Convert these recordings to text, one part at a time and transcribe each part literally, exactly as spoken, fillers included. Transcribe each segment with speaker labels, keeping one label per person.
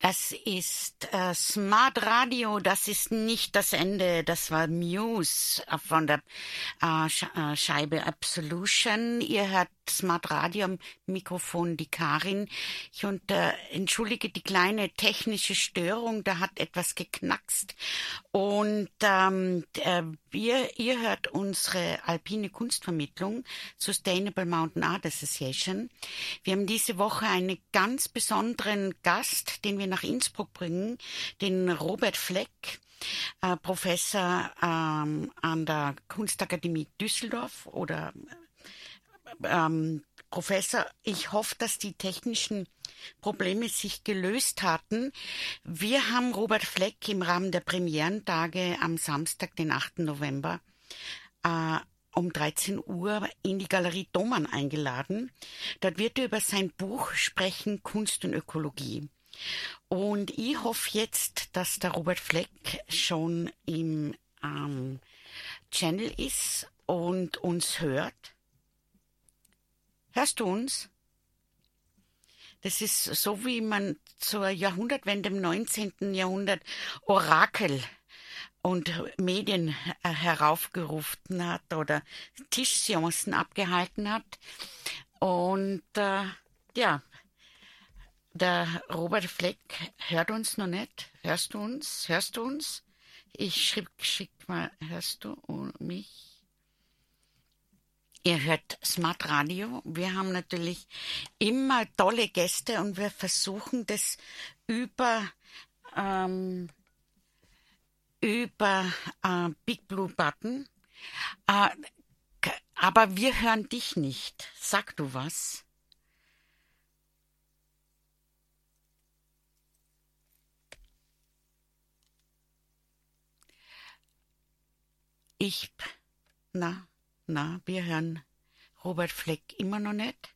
Speaker 1: Das ist äh, Smart Radio, das ist nicht das Ende, das war Muse äh, von der äh, Sch äh, Scheibe Absolution. Ihr hört Smart Radio am Mikrofon, die Karin. Ich und, äh, entschuldige die kleine technische Störung, da hat etwas geknackst. Und ähm, äh, wir, ihr hört unsere alpine Kunstvermittlung, Sustainable Mountain Art Association. Wir haben diese Woche einen ganz besonderen Gast, den wir nach Innsbruck bringen, den Robert Fleck, äh, Professor ähm, an der Kunstakademie Düsseldorf oder ähm, Professor. Ich hoffe, dass die technischen Probleme sich gelöst hatten. Wir haben Robert Fleck im Rahmen der Premierentage am Samstag, den achten November, äh, um dreizehn Uhr in die Galerie Thomann eingeladen. Dort wird er über sein Buch sprechen, Kunst und Ökologie. Und ich hoffe jetzt, dass der Robert Fleck schon im ähm, Channel ist und uns hört. Hörst du uns? Das ist so, wie man zur Jahrhundertwende im neunzehnten Jahrhundert Orakel und Medien äh, heraufgerufen hat oder Tischseancen abgehalten hat. Und äh, ja, der Robert Fleck hört uns noch nicht. Hörst du uns? Hörst du uns? Ich schrieb, schick mal, hörst du mich? Ihr hört Smart Radio. Wir haben natürlich immer tolle Gäste und wir versuchen das über ähm, über äh, Big Blue Button. Äh, aber wir hören dich nicht. Sag du was? Ich, na, na, wir hören Robert Fleck immer noch nicht.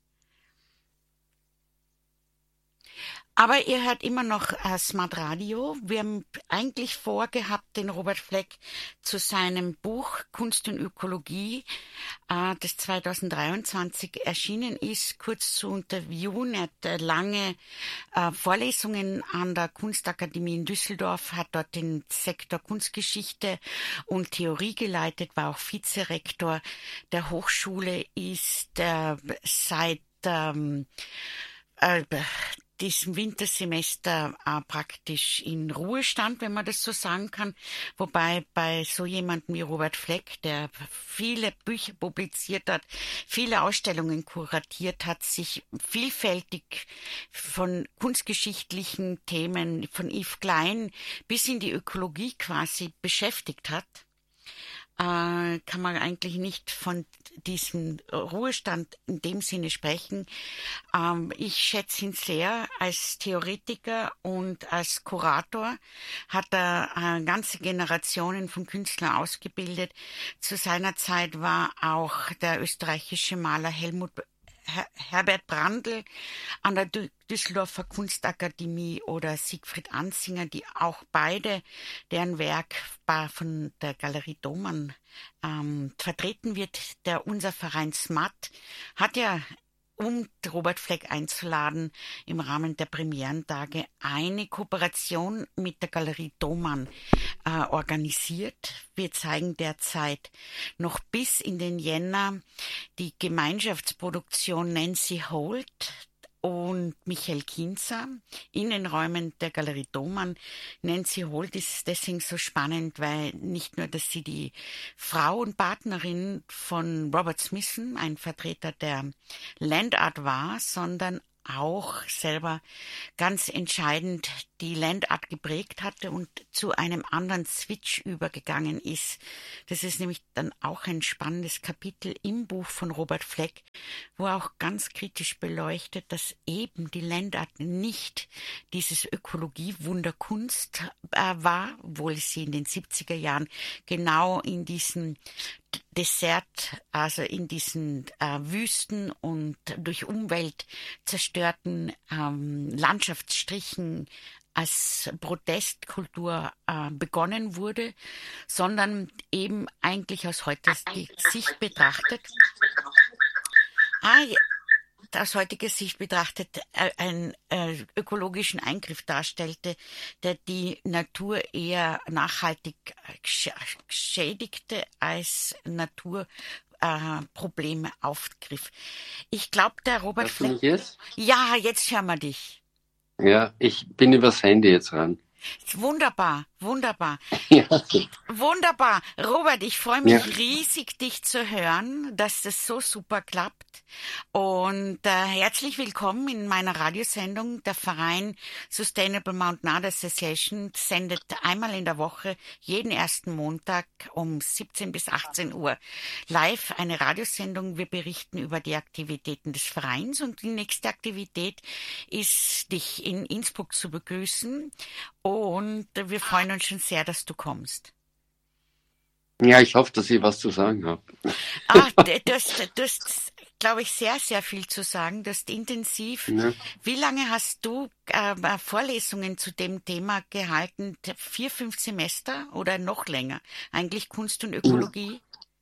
Speaker 1: Aber ihr hört immer noch äh, Smart Radio. Wir haben eigentlich vorgehabt, den Robert Fleck zu seinem Buch Kunst und Ökologie, äh, das zweitausenddreiundzwanzig erschienen ist, kurz zu interviewen. Er hat äh, lange äh, Vorlesungen an der Kunstakademie in Düsseldorf, hat dort den Sektor Kunstgeschichte und Theorie geleitet, war auch Vizerektor der Hochschule, ist äh, seit ähm, äh, diesem Wintersemester äh, praktisch in Ruhestand, wenn man das so sagen kann. Wobei bei so jemandem wie Robert Fleck, der viele Bücher publiziert hat, viele Ausstellungen kuratiert hat, sich vielfältig von kunstgeschichtlichen Themen, von Yves Klein bis in die Ökologie quasi beschäftigt hat, äh, kann man eigentlich nicht von diesem Ruhestand in dem Sinne sprechen. Ähm, ich schätze ihn sehr als Theoretiker und als Kurator. Hat er äh, ganze Generationen von Künstlern ausgebildet. Zu seiner Zeit war auch der österreichische Maler Helmut Her- Herbert Brandl an der Dü- Düsseldorfer Kunstakademie oder Siegfried Ansinger, die auch beide, deren Werk bei- von der Galerie Thomann ähm, vertreten wird. Der unser Verein Smart hat ja, um Robert Fleck einzuladen, im Rahmen der Premierentage eine Kooperation mit der Galerie Thomann äh, organisiert. Wir zeigen derzeit noch bis in den Jänner die Gemeinschaftsproduktion Nancy Holt und Michael Kinzer in den Räumen der Galerie Thomann. Nancy Holt ist deswegen so spannend, weil nicht nur, dass sie die Frau und Partnerin von Robert Smithson, ein Vertreter der Land Art war, sondern auch selber ganz entscheidend die Land Art geprägt hatte und zu einem anderen Switch übergegangen ist. Das ist nämlich dann auch ein spannendes Kapitel im Buch von Robert Fleck, wo er auch ganz kritisch beleuchtet, dass eben die Land Art nicht dieses Ökologie-Wunder Kunst äh, war, obwohl sie in den siebziger Jahren genau in diesen Desert, also in diesen äh, Wüsten und durch Umwelt zerstörten ähm, Landschaftsstrichen als Protestkultur äh, begonnen wurde, sondern eben eigentlich aus heutiger Sicht betrachtet. Ah, ja, aus heutiger Sicht betrachtet äh, einen äh, ökologischen Eingriff darstellte, der die Natur eher nachhaltig gesch schädigte als Natur äh, Probleme aufgriff. Ich glaube, der Robert
Speaker 2: Hörst du
Speaker 1: Fleck...
Speaker 2: mich jetzt?
Speaker 1: Ja, jetzt hören wir dich.
Speaker 2: Ja, ich bin übers Handy jetzt ran.
Speaker 1: Wunderbar, wunderbar.
Speaker 2: Ja,
Speaker 1: Wunderbar. Robert, ich freue
Speaker 2: ja,
Speaker 1: mich riesig, dich zu hören, dass das so super klappt. Und äh, herzlich willkommen in meiner Radiosendung. Der Verein Sustainable Mountain Art Association sendet einmal in der Woche, jeden ersten Montag um siebzehn bis achtzehn Uhr live eine Radiosendung. Wir berichten über die Aktivitäten des Vereins und die nächste Aktivität ist, dich in Innsbruck zu begrüßen. Und wir freuen uns schon sehr, dass du kommst.
Speaker 2: ja, ich hoffe, dass ich was zu sagen habe.
Speaker 1: Ah, d- du hast, du hast, glaube ich, sehr, sehr viel zu sagen. Du hast intensiv.
Speaker 2: Ja.
Speaker 1: Wie lange hast du äh, Vorlesungen zu dem Thema gehalten? Vier, fünf Semester oder noch länger? Eigentlich Kunst und Ökologie?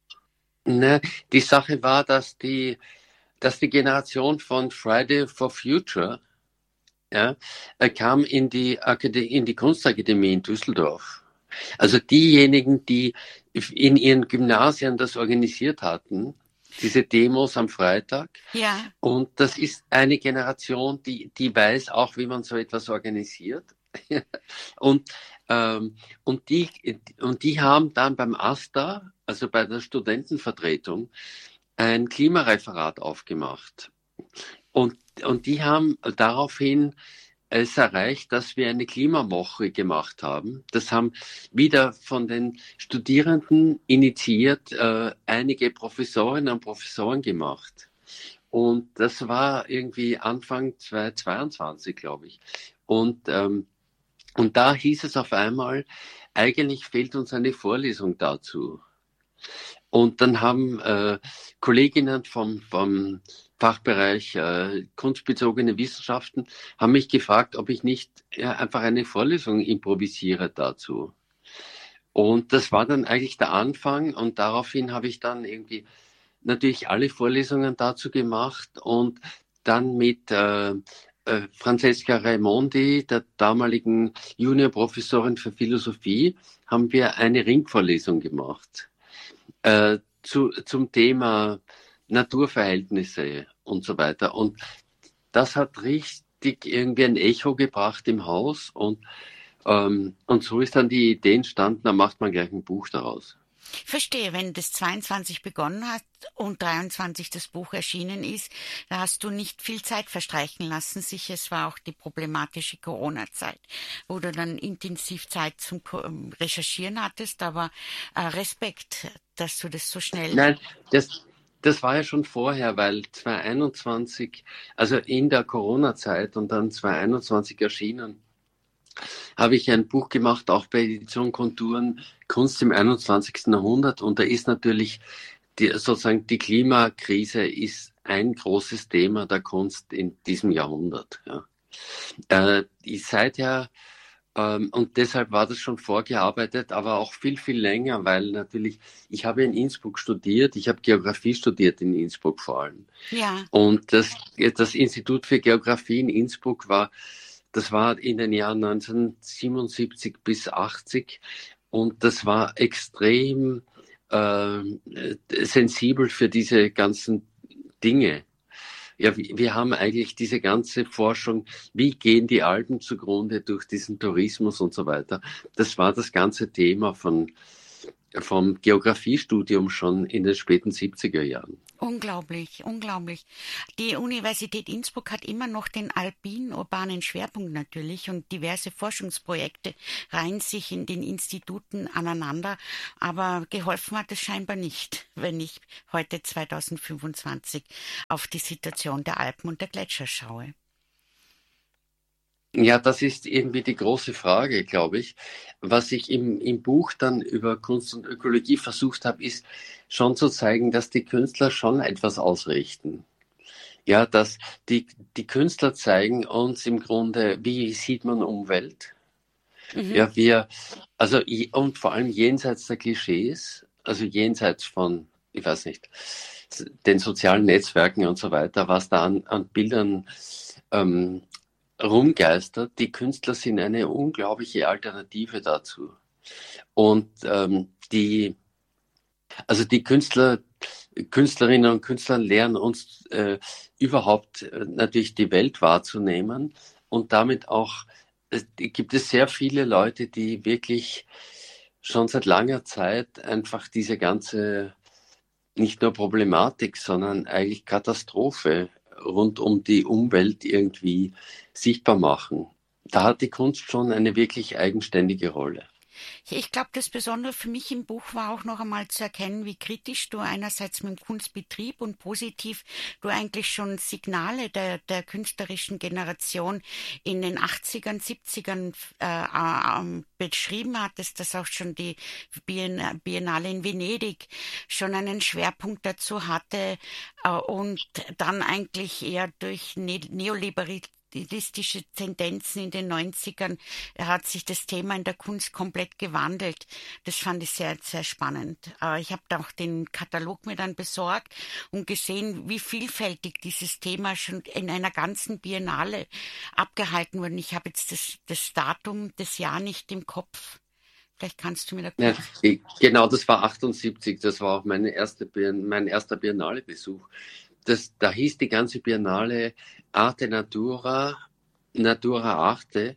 Speaker 2: Ne, die Sache war, dass die, dass die Generation von Friday for Future, ja, äh, kam in die Akade in die Kunstakademie in Düsseldorf. Also diejenigen, die in ihren Gymnasien das organisiert hatten, diese Demos am Freitag.
Speaker 1: Ja,
Speaker 2: Und das ist eine Generation, die, die weiß auch, wie man so etwas organisiert. Und, ähm, und, die, und die haben dann beim AStA, also bei der Studentenvertretung, ein Klimareferat aufgemacht. Und, und die haben daraufhin es erreicht, dass wir eine Klimawoche gemacht haben. Das haben wieder von den Studierenden initiiert äh, einige Professorinnen und Professoren gemacht. Und das war irgendwie Anfang zweitausendzweiundzwanzig, glaube ich. Und, ähm, und da hieß es auf einmal, eigentlich fehlt uns eine Vorlesung dazu. Und dann haben äh, Kolleginnen vom, vom Fachbereich äh, kunstbezogene Wissenschaften haben mich gefragt, ob ich nicht ja, einfach eine Vorlesung improvisiere dazu. Und das war dann eigentlich der Anfang und daraufhin habe ich dann irgendwie natürlich alle Vorlesungen dazu gemacht und dann mit äh, äh, Francesca Raimondi, der damaligen Juniorprofessorin für Philosophie, haben wir eine Ringvorlesung gemacht äh, zu, zum Thema Naturverhältnisse und so weiter. Und das hat richtig irgendwie ein Echo gebracht im Haus und, ähm, und so ist dann die Idee entstanden, da macht man gleich ein Buch daraus.
Speaker 1: verstehe. Wenn das zweiundzwanzig begonnen hat und dreiundzwanzig das Buch erschienen ist, da hast du nicht viel Zeit verstreichen lassen. Sicher, es war auch die problematische Corona-Zeit, wo du dann intensiv Zeit zum Recherchieren hattest, aber äh, Respekt, dass du das so schnell...
Speaker 2: Nein, das, das war ja schon vorher, weil zweitausendeinundzwanzig, also in der Corona-Zeit und dann zweitausendeinundzwanzig erschienen, habe ich ein Buch gemacht, auch bei Edition Konturen, Kunst im einundzwanzigsten. Jahrhundert. Und da ist natürlich die, sozusagen die Klimakrise ist ein großes Thema der Kunst in diesem Jahrhundert. Ja. Äh, ich seither, ähm, und deshalb war das schon vorgearbeitet, aber auch viel, viel länger, weil natürlich, ich habe in Innsbruck studiert, ich habe Geografie studiert in Innsbruck vor allem.
Speaker 1: Ja,
Speaker 2: Und das, das Institut für Geografie in Innsbruck war, das war in den Jahren neunzehnhundertsiebenundsiebzig bis achtzig und das war extrem äh, sensibel für diese ganzen Dinge. Ja, wir haben eigentlich diese ganze Forschung, wie gehen die Alpen zugrunde durch diesen Tourismus und so weiter. Das war das ganze Thema von, vom Geografiestudium schon in den späten siebziger Jahren.
Speaker 1: unglaublich, unglaublich. Die Universität Innsbruck hat immer noch den alpin-urbanen Schwerpunkt natürlich und diverse Forschungsprojekte reihen sich in den Instituten aneinander, aber geholfen hat es scheinbar nicht, wenn ich heute zweitausendfünfundzwanzig auf die Situation der Alpen und der Gletscher schaue.
Speaker 2: Ja, das ist irgendwie die große Frage, glaube ich. Was ich im, im Buch dann über Kunst und Ökologie versucht habe, ist schon zu zeigen, dass die Künstler schon etwas ausrichten. Ja, dass die, die Künstler zeigen uns im Grunde, wie sieht man Umwelt?
Speaker 1: Mhm.
Speaker 2: Ja, wir, also, je- und vor allem jenseits der Klischees, also jenseits von, ich weiß nicht, den sozialen Netzwerken und so weiter, was da an, an Bildern ähm, rumgeistert. Die Künstler sind eine unglaubliche Alternative dazu. Und ähm, die, also die Künstler, Künstlerinnen und Künstler lernen uns äh, überhaupt äh, natürlich die Welt wahrzunehmen und damit auch äh, gibt es sehr viele Leute, die wirklich schon seit langer Zeit einfach diese ganze, nicht nur Problematik, sondern eigentlich Katastrophe rund um die Umwelt irgendwie sichtbar machen. Da hat die Kunst schon eine wirklich eigenständige Rolle.
Speaker 1: Ich glaube, das Besondere für mich im Buch war auch noch einmal zu erkennen, wie kritisch du einerseits mit dem Kunstbetrieb und positiv du eigentlich schon Signale der, der künstlerischen Generation in den achtzigern, siebzigern äh, äh, beschrieben hattest, dass auch schon die Biennale in Venedig schon einen Schwerpunkt dazu hatte äh, und dann eigentlich eher durch ne Neoliberalismus stilistische Tendenzen in den neunzigern hat sich das Thema in der Kunst komplett gewandelt. Das fand ich sehr, sehr spannend. Ich habe auch den Katalog mir dann besorgt und gesehen, wie vielfältig dieses Thema schon in einer ganzen Biennale abgehalten wurde. Ich habe jetzt das, das Datum, das Jahr nicht im Kopf. Vielleicht kannst du mir da kurz...
Speaker 2: Ja, ich, genau, das war achtundsiebzig. Das war auch meine erste, mein erster Biennale-Besuch. Das, da hieß die ganze Biennale Arte Natura, Natura Arte.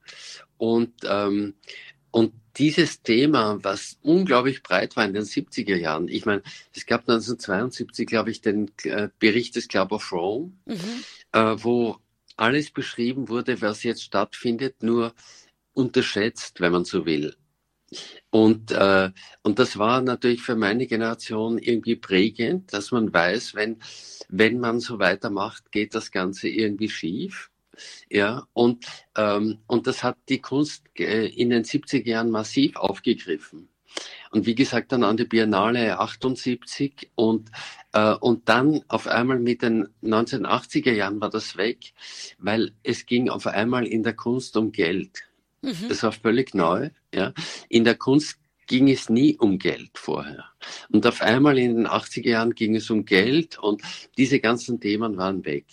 Speaker 2: Und, ähm, und dieses Thema, was unglaublich breit war in den siebziger Jahren, ich meine, es gab neunzehnhundertzweiundsiebzig, glaube ich, den äh, Bericht des Club of Rome, mhm. äh, wo alles beschrieben wurde, was jetzt stattfindet, nur unterschätzt, wenn man so will. Und, äh, und das war natürlich für meine Generation irgendwie prägend, dass man weiß, wenn, wenn man so weitermacht, geht das Ganze irgendwie schief. Ja, und, ähm, und das hat die Kunst äh, in den siebziger Jahren massiv aufgegriffen. Und wie gesagt, dann an die Biennale achtundsiebzig und, äh, und dann auf einmal mit den neunzehnhundertachtziger Jahren war das weg, weil es ging auf einmal in der Kunst um Geld. Mhm. Das war völlig neu. Ja. In der Kunst ging es nie um Geld vorher. Und auf einmal in den achtziger Jahren ging es um Geld und diese ganzen Themen waren weg.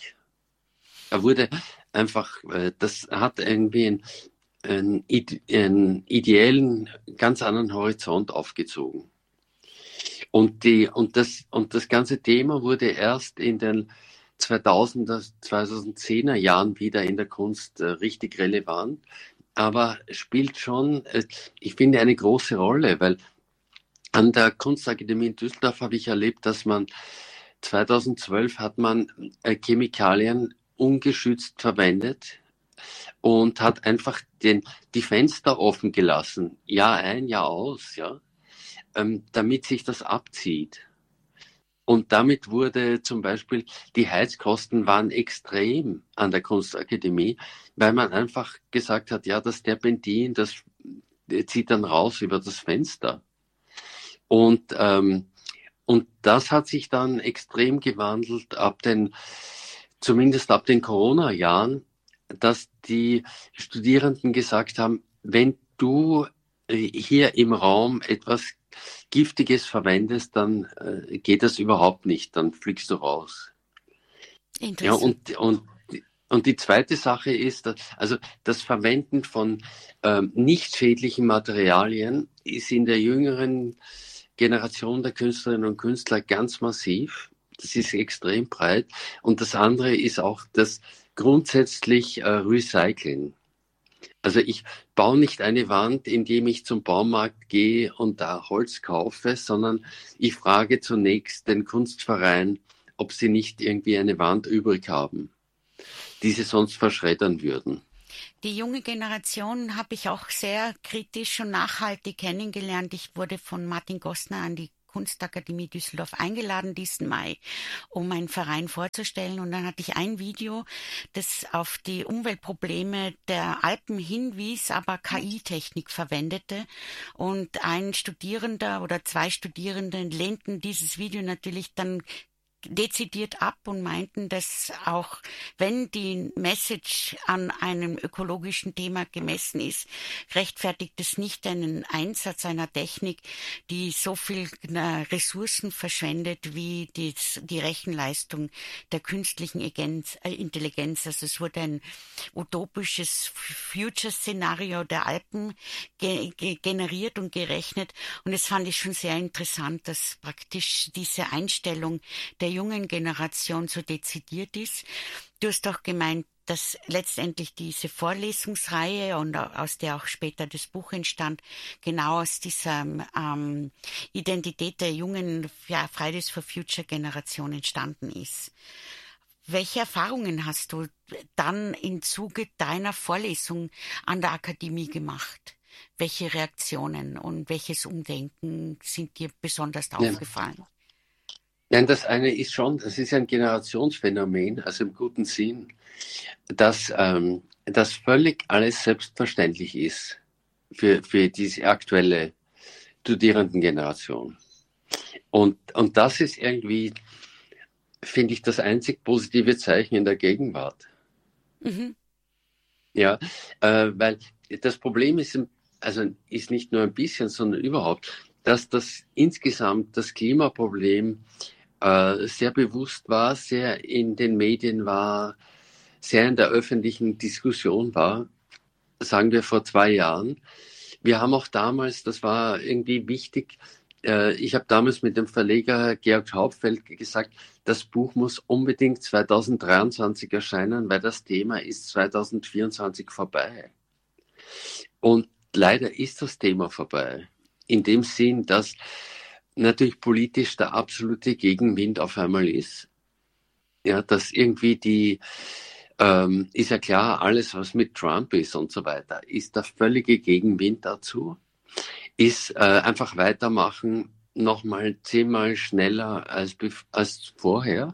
Speaker 2: Da wurde einfach, das hat irgendwie einen, einen, einen ideellen, ganz anderen Horizont aufgezogen. Und, die, und, das, und das ganze Thema wurde erst in den zweitausender, zweitausendzehner Jahren wieder in der Kunst äh, richtig relevant. Aber spielt schon, ich finde, eine große Rolle, weil an der Kunstakademie in Düsseldorf habe ich erlebt, dass man zweitausendzwölf hat man Chemikalien ungeschützt verwendet und hat einfach den, die Fenster offen gelassen, Jahr ein, Jahr aus, ja, ähm, damit sich das abzieht. Und damit wurde zum Beispiel, die Heizkosten waren extrem an der Kunstakademie, weil man einfach gesagt hat, ja, das Terpentin, das zieht dann raus über das Fenster. Und, ähm, und das hat sich dann extrem gewandelt ab den, zumindest ab den Corona-Jahren, dass die Studierenden gesagt haben, wenn du hier im Raum etwas Giftiges verwendest, dann äh, geht das überhaupt nicht, dann fliegst du raus. Ja, und, und, und die zweite Sache ist, dass, also das Verwenden von ähm, nicht schädlichen Materialien ist in der jüngeren Generation der Künstlerinnen und Künstler ganz massiv. Das ist extrem breit. Und das andere ist auch das grundsätzlich äh, Recyceln. Also ich baue nicht eine Wand, indem ich zum Baumarkt gehe und da Holz kaufe, sondern ich frage zunächst den Kunstverein, ob sie nicht irgendwie eine Wand übrig haben, die sie sonst verschreddern würden.
Speaker 1: Die junge Generation habe ich auch sehr kritisch und nachhaltig kennengelernt. Ich wurde von Martin Gostner an die Kunstakademie Düsseldorf eingeladen diesen Mai, um einen Verein vorzustellen. Und dann hatte ich ein Video, das auf die Umweltprobleme der Alpen hinwies, aber K I-Technik verwendete. Und ein Studierender oder zwei Studierende lehnten dieses Video natürlich dann dezidiert ab und meinten, dass auch wenn die Message an einem ökologischen Thema gemessen ist, rechtfertigt es nicht einen Einsatz einer Technik, die so viel Ressourcen verschwendet wie die, die Rechenleistung der künstlichen Intelligenz. Also es wurde ein utopisches Future-Szenario der Alpen ge ge generiert und gerechnet. Und das fand ich schon sehr interessant, dass praktisch diese Einstellung der jungen Generation so dezidiert ist. Du hast auch gemeint, dass letztendlich diese Vorlesungsreihe und aus der auch später das Buch entstand, genau aus dieser ähm, Identität der jungen ja, Fridays for Future Generation entstanden ist. Welche Erfahrungen hast du dann im Zuge deiner Vorlesung an der Akademie gemacht? Welche Reaktionen und welches Umdenken sind dir besonders
Speaker 2: Ja.
Speaker 1: aufgefallen?
Speaker 2: Nein, das eine ist schon, das ist ein Generationsphänomen, also im guten Sinn, dass ähm, das völlig alles selbstverständlich ist für, für diese aktuelle Studierendengeneration. Und, und das ist irgendwie, finde ich, das einzig positive Zeichen in der Gegenwart.
Speaker 1: Mhm.
Speaker 2: Ja, äh, weil das Problem ist, also ist nicht nur ein bisschen, sondern überhaupt, dass das insgesamt das Klimaproblem äh, sehr bewusst war, sehr in den Medien war, sehr in der öffentlichen Diskussion war, sagen wir vor zwei Jahren. Wir haben auch damals, das war irgendwie wichtig, äh, ich habe damals mit dem Verleger Georg Hauptfeld gesagt, das Buch muss unbedingt zweitausenddreiundzwanzig erscheinen, weil das Thema ist zweitausendvierundzwanzig vorbei. Und leider ist das Thema vorbei. In dem Sinn, dass natürlich politisch der absolute Gegenwind auf einmal ist. Ja, dass irgendwie die, ähm, ist ja klar, alles was mit Trump ist und so weiter, ist der völlige Gegenwind dazu. Ist äh, einfach weitermachen, nochmal zehnmal schneller als, als vorher.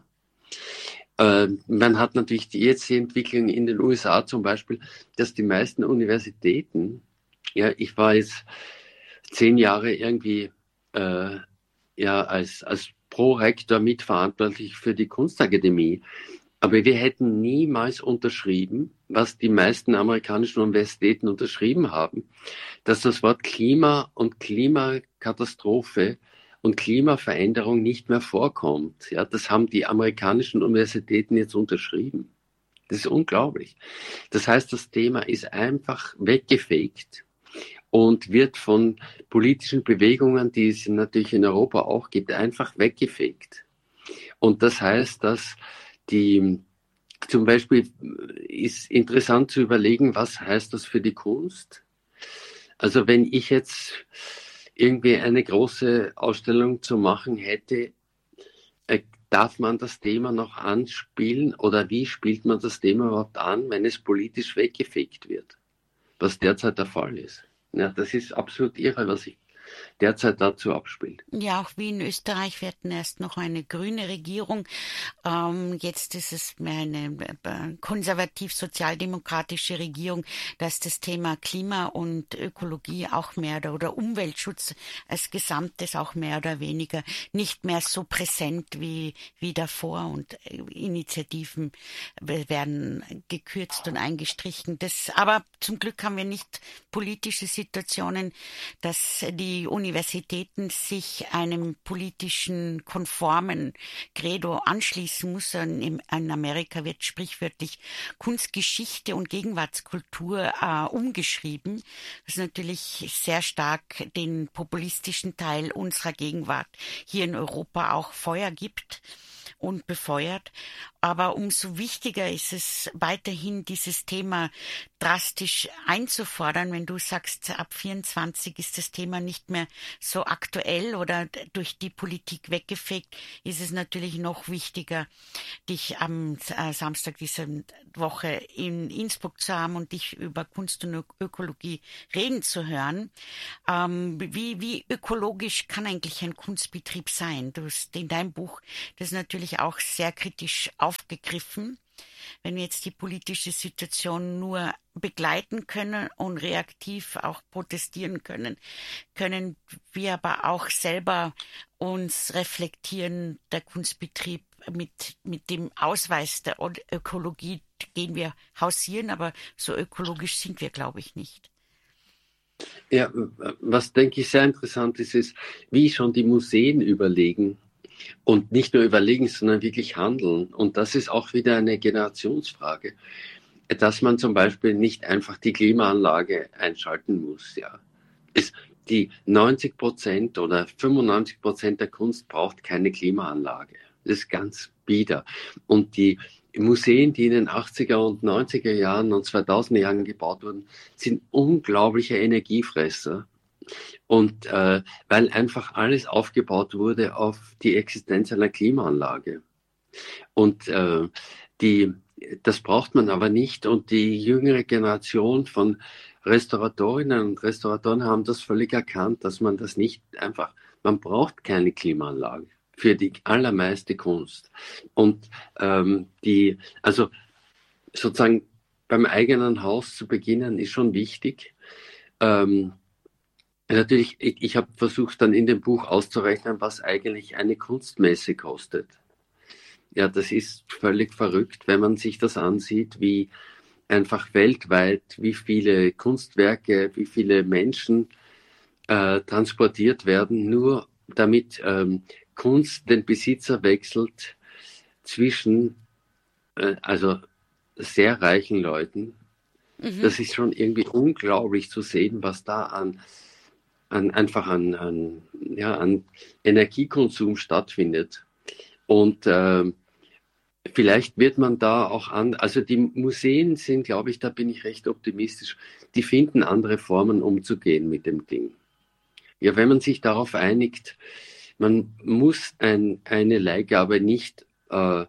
Speaker 2: Äh, man hat natürlich die, jetzt die Entwicklung in den U S A zum Beispiel, dass die meisten Universitäten, ja, ich war jetzt zehn Jahre irgendwie äh, ja, als, als Prorektor mitverantwortlich für die Kunstakademie. Aber wir hätten niemals unterschrieben, was die meisten amerikanischen Universitäten unterschrieben haben, dass das Wort Klima und Klimakatastrophe und Klimaveränderung nicht mehr vorkommt. Ja, das haben die amerikanischen Universitäten jetzt unterschrieben. Das ist unglaublich. Das heißt, das Thema ist einfach weggefegt und wird von politischen Bewegungen, die es natürlich in Europa auch gibt, einfach weggefegt. Und das heißt, dass die, zum Beispiel ist interessant zu überlegen, was heißt das für die Kunst? Also wenn ich jetzt irgendwie eine große Ausstellung zu machen hätte, äh, darf man das Thema noch anspielen oder wie spielt man das Thema überhaupt an, wenn es politisch weggefegt wird? Was derzeit der Fall ist. Ja, das ist absolut irre, was sich derzeit dazu abspielt.
Speaker 1: Ja, auch wie in Österreich, wir hatten erst noch eine grüne Regierung. Ähm, jetzt ist es mehr eine äh, konservativ-sozialdemokratische Regierung, dass das Thema Klima und Ökologie auch mehr oder, oder Umweltschutz als Gesamtes auch mehr oder weniger nicht mehr so präsent wie, wie davor und Initiativen werden gekürzt und eingestrichen. Das, aber zum Glück haben wir nicht politische Situationen, dass die Universitäten sich einem politischen konformen Credo anschließen muss. In Amerika wird sprichwörtlich Kunstgeschichte und Gegenwartskultur äh, umgeschrieben, was natürlich sehr stark den populistischen Teil unserer Gegenwart hier in Europa auch Feuer gibt und befeuert. Aber umso wichtiger ist es weiterhin, dieses Thema drastisch einzufordern. Wenn du sagst, ab vierundzwanzig ist das Thema nicht mehr so aktuell oder durch die Politik weggefegt, ist es natürlich noch wichtiger, dich am Samstag dieser Woche in Innsbruck zu haben und dich über Kunst und Ökologie reden zu hören. Ähm, wie, wie ökologisch kann eigentlich ein Kunstbetrieb sein? Du hast in deinem Buch das natürlich auch sehr kritisch aufgegriffen. Wenn wir jetzt die politische Situation nur begleiten können und reaktiv auch protestieren können, können wir aber auch selber uns reflektieren. Der Kunstbetrieb mit, mit dem Ausweis der Ökologie gehen wir hausieren, aber so ökologisch sind wir, glaube ich, nicht.
Speaker 2: Ja, was denke ich sehr interessant ist, ist, wie schon die Museen überlegen und nicht nur überlegen, sondern wirklich handeln. Und das ist auch wieder eine Generationsfrage, dass man zum Beispiel nicht einfach die Klimaanlage einschalten muss. Ja, ist die neunzig Prozent oder fünfundneunzig Prozent der Kunst braucht keine Klimaanlage. Das ist ganz bieder. Und die Museen, die in den achtziger und neunziger Jahren und zweitausender Jahren gebaut wurden, sind unglaubliche Energiefresser. Und äh, weil einfach alles aufgebaut wurde auf die Existenz einer Klimaanlage. Und äh, die, das braucht man aber nicht. Und die jüngere Generation von Restauratorinnen und Restauratoren haben das völlig erkannt, dass man das nicht einfach, man braucht keine Klimaanlage für die allermeiste Kunst. Und ähm, die, also sozusagen beim eigenen Haus zu beginnen, ist schon wichtig. Ähm, natürlich, ich, ich habe versucht dann in dem Buch auszurechnen, was eigentlich eine Kunstmesse kostet. Ja, das ist völlig verrückt, wenn man sich das ansieht, wie einfach weltweit, wie viele Kunstwerke, wie viele Menschen äh, transportiert werden, nur damit ähm, Kunst den Besitzer wechselt zwischen äh, also sehr reichen Leuten. Mhm. Das ist schon irgendwie unglaublich zu sehen, was da an, an einfach an, an, ja, an Energiekonsum stattfindet. Und äh, vielleicht wird man da auch an, also die Museen sind, glaube ich, da bin ich recht optimistisch, die finden andere Formen umzugehen mit dem Ding. Ja, wenn man sich darauf einigt, man muss ein, eine Leihgabe nicht äh,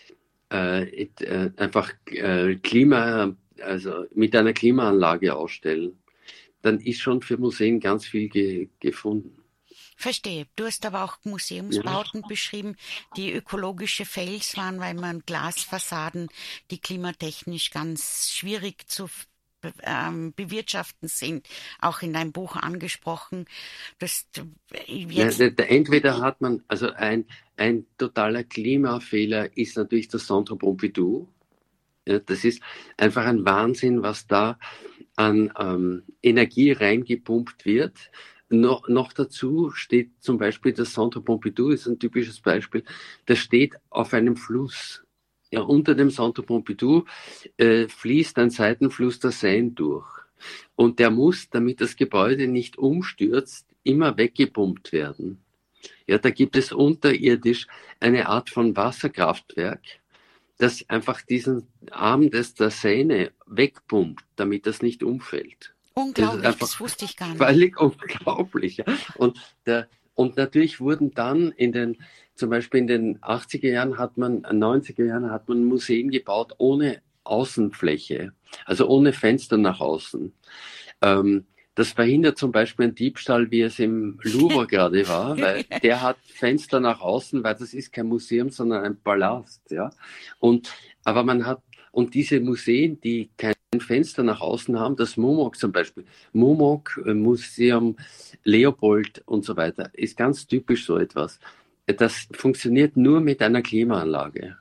Speaker 2: äh, einfach äh, Klima, also mit einer Klimaanlage ausstellen, dann ist schon für Museen ganz viel ge- gefunden.
Speaker 1: Verstehe. Du hast aber auch Museumsbauten ja. beschrieben, die ökologische Fails waren, weil man Glasfassaden, die klimatechnisch ganz schwierig zu ähm, bewirtschaften sind, auch in deinem Buch angesprochen. Das,
Speaker 2: jetzt ja, entweder hat man, also ein, ein totaler Klimafehler ist natürlich das Centre Pompidou. Ja, das ist einfach ein Wahnsinn, was da an ähm, Energie reingepumpt wird. No, noch dazu steht zum Beispiel das Centre Pompidou, ist ein typisches Beispiel, das steht auf einem Fluss. Ja, unter dem Centre Pompidou äh, fließt ein Seitenfluss der Seine durch. Und der muss, damit das Gebäude nicht umstürzt, immer weggepumpt werden. Ja, da gibt es unterirdisch eine Art von Wasserkraftwerk, das einfach diesen Arm des der Seine wegpumpt, damit das nicht umfällt.
Speaker 1: Unglaublich, das, das wusste ich gar nicht.
Speaker 2: Völlig unglaublich. Ja. Und, der, und natürlich wurden dann in den, zum Beispiel in den achtziger Jahren hat man, neunziger Jahren hat man Museen gebaut ohne Außenfläche, also ohne Fenster nach außen. Ähm, das verhindert zum Beispiel einen Diebstahl, wie es im Louvre gerade war, weil der hat Fenster nach außen, weil das ist kein Museum, sondern ein Palast. Ja. Und, aber man hat, und diese Museen, die kein Fenster nach außen haben, das M O M O C zum Beispiel, M O M O C, Museum Leopold und so weiter, ist ganz typisch so etwas. Das funktioniert nur mit einer Klimaanlage.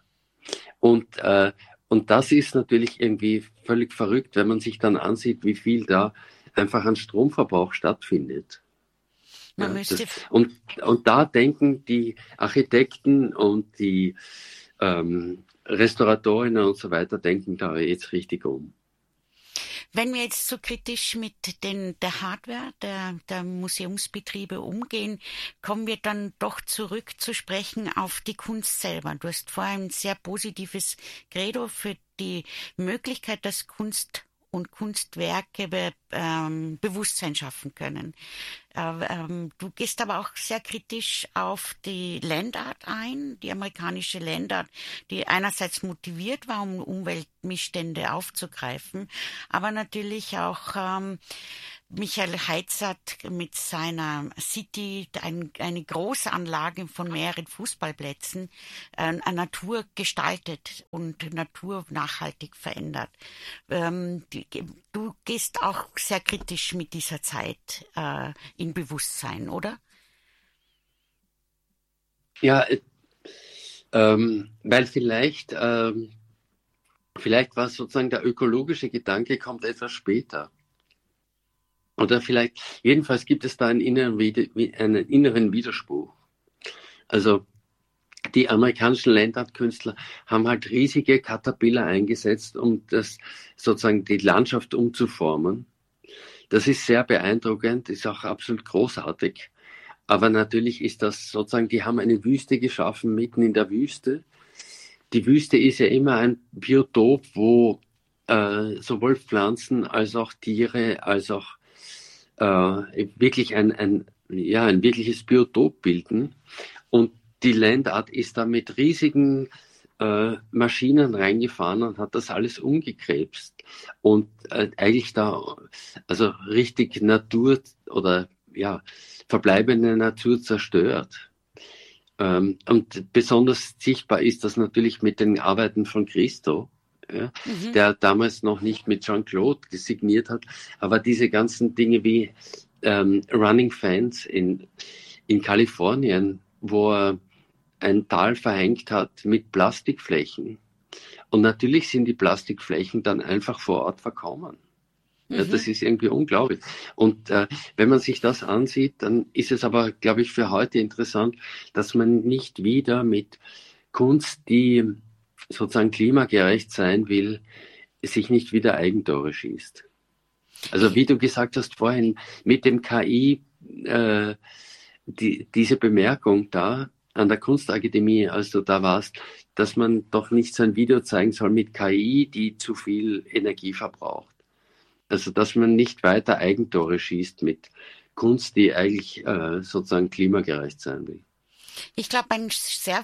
Speaker 2: Und, äh, und das ist natürlich irgendwie völlig verrückt, wenn man sich dann ansieht, wie viel da einfach an Stromverbrauch stattfindet.
Speaker 1: Man
Speaker 2: ja,
Speaker 1: müsste
Speaker 2: das, und, und da denken die Architekten und die ähm, Restauratorinnen und so weiter, denken da jetzt richtig um.
Speaker 1: Wenn wir jetzt so kritisch mit den, der Hardware der, der Museumsbetriebe umgehen, kommen wir dann doch zurück zu sprechen auf die Kunst selber. Du hast vorher ein sehr positives Credo für die Möglichkeit, dass Kunst und Kunstwerke be, ähm, Bewusstsein schaffen können. Äh, ähm, du gehst aber auch sehr kritisch auf die Landart ein, die amerikanische Landart, die einerseits motiviert war, um Umweltmissstände aufzugreifen, aber natürlich auch ähm, Michael Heitz hat mit seiner City ein, eine Großanlage von mehreren Fußballplätzen äh, Natur gestaltet und Natur nachhaltig verändert. Ähm, die, du gehst auch sehr kritisch mit dieser Zeit äh, in Bewusstsein, oder?
Speaker 2: Ja, äh, ähm, weil vielleicht, ähm, vielleicht war sozusagen der ökologische Gedanke kommt etwas später. Oder vielleicht, jedenfalls gibt es da einen inneren, einen inneren Widerspruch. Also die amerikanischen Landartkünstler haben halt riesige Caterpillar eingesetzt, um das sozusagen die Landschaft umzuformen. Das ist sehr beeindruckend, ist auch absolut großartig. Aber natürlich ist das sozusagen, die haben eine Wüste geschaffen mitten in der Wüste. Die Wüste ist ja immer ein Biotop, wo äh, sowohl Pflanzen als auch Tiere, als auch äh, wirklich ein, ein, ja, ein wirkliches Biotop bilden. Und die Landart ist da mit riesigen äh, Maschinen reingefahren und hat das alles umgekrebst und äh, eigentlich da also richtig Natur oder ja, verbleibende Natur zerstört. Ähm, und besonders sichtbar ist das natürlich mit den Arbeiten von Christo, ja, mhm. der damals noch nicht mit Jean-Claude signiert hat, aber diese ganzen Dinge wie ähm, Running Fans in, in Kalifornien, wo er ein Tal verhängt hat mit Plastikflächen. Und natürlich sind die Plastikflächen dann einfach vor Ort verkommen. Mhm. Ja, das ist irgendwie unglaublich. Und äh, wenn man sich das ansieht, dann ist es aber, glaube ich, für heute interessant, dass man nicht wieder mit Kunst, die sozusagen klimagerecht sein will, sich nicht wieder Eigentore schießt. Also wie du gesagt hast vorhin, mit dem K I, äh, die, diese Bemerkung da an der Kunstakademie, als du da warst, dass man doch nicht so ein Video zeigen soll mit K I, die zu viel Energie verbraucht. Also dass man nicht weiter Eigentore schießt mit Kunst, die eigentlich äh, sozusagen klimagerecht sein will.
Speaker 1: Ich glaube, ein sehr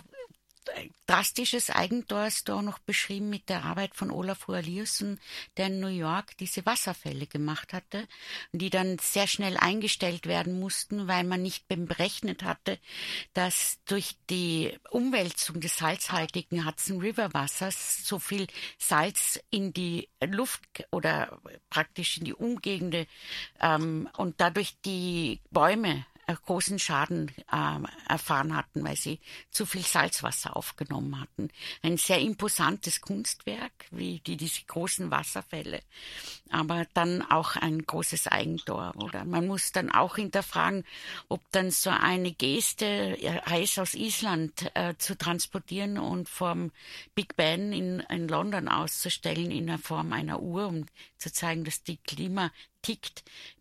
Speaker 1: drastisches Eigentor hast du auch noch beschrieben mit der Arbeit von Olafur Eliasson, der in New York diese Wasserfälle gemacht hatte, die dann sehr schnell eingestellt werden mussten, weil man nicht berechnet hatte, dass durch die Umwälzung des salzhaltigen Hudson River Wassers so viel Salz in die Luft oder praktisch in die Umgegende ähm, und dadurch die Bäume großen Schaden äh, erfahren hatten, weil sie zu viel Salzwasser aufgenommen hatten. Ein sehr imposantes Kunstwerk, wie die, diese großen Wasserfälle, aber dann auch ein großes Eigentor. Oder man muss dann auch hinterfragen, ob dann so eine Geste, Eis aus Island äh, zu transportieren und vom Big Ben in, in London auszustellen in der Form einer Uhr, um zu zeigen, dass die Klima tickt,